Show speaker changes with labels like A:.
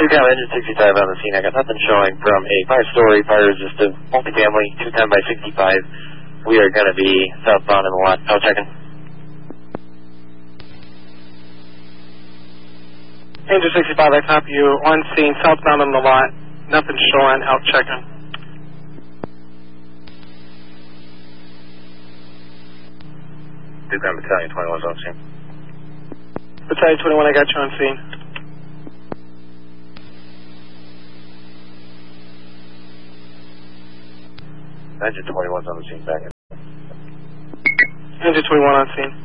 A: SoCal Engine 65 on the scene. I got nothing showing from a 5-story fire-resistant multifamily 210 by 65. We are going to be southbound in the lot. Out checking.
B: Engine 65, I copy you. On scene, southbound in the lot. Nothing showing. Out checking.
A: Duke Battalion 21's on scene.
B: Battalion 21, I got you on scene.
A: Engine 21's on the scene back in.
B: Engine 21 on scene.